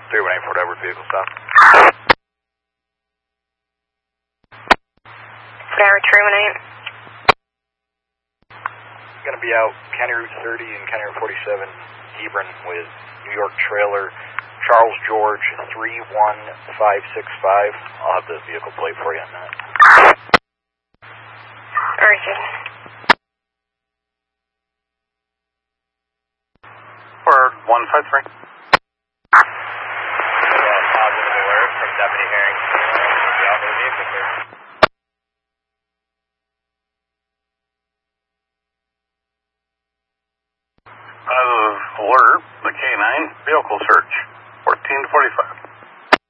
318 Fort Edward, vehicle stop. Fort Edward 318. Going to be out County Route 30 and County Route 47, Hebron, with New York trailer Charles George 31565. I'll have the vehicle plate for you in a minute. Alright, sir. Fort 153. Positive alert from Deputy Harrington. Be out with the vehicle, sir. Alert, the K9 vehicle search, 14 to 45.